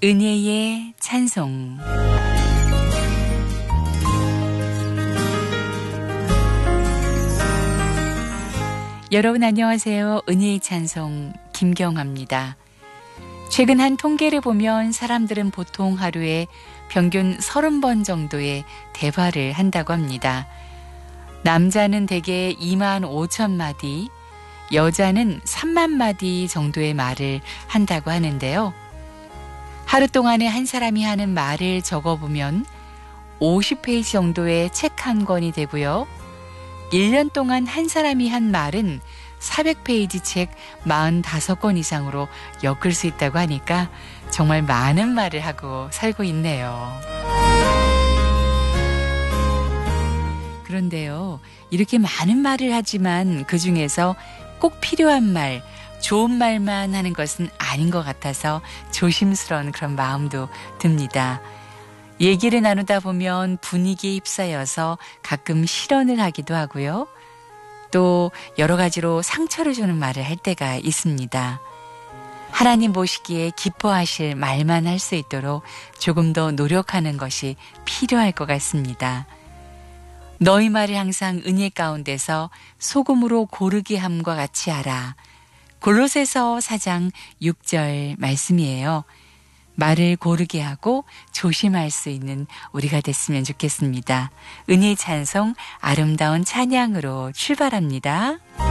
은혜의 찬송. 여러분 안녕하세요. 은혜의 찬송 김경화입니다. 최근 한 통계를 보면 사람들은 보통 하루에 평균 30번 정도의 대화를 한다고 합니다. 남자는 대개 2만 5천 마디, 여자는 3만 마디 정도의 말을 한다고 하는데요. 하루 동안에 한 사람이 하는 말을 적어보면 50페이지 정도의 책 한 권이 되고요. 1년 동안 한 사람이 한 말은 400페이지 책 45권 이상으로 엮을 수 있다고 하니까 정말 많은 말을 하고 살고 있네요. 그런데요, 이렇게 많은 말을 하지만 그 중에서 꼭 필요한 말, 좋은 말만 하는 것은 아닌 것 같아서 조심스러운 그런 마음도 듭니다. 얘기를 나누다 보면 분위기에 휩싸여서 가끔 실언을 하기도 하고요. 또 여러 가지로 상처를 주는 말을 할 때가 있습니다. 하나님 보시기에 기뻐하실 말만 할 수 있도록 조금 더 노력하는 것이 필요할 것 같습니다. 너희 말을 항상 은혜 가운데서 소금으로 고르게 함과 같이 하라. 골로새서 4장 6절 말씀이에요. 말을 고르게 하고 조심할 수 있는 우리가 됐으면 좋겠습니다. 은혜의 찬송 아름다운 찬양으로 출발합니다.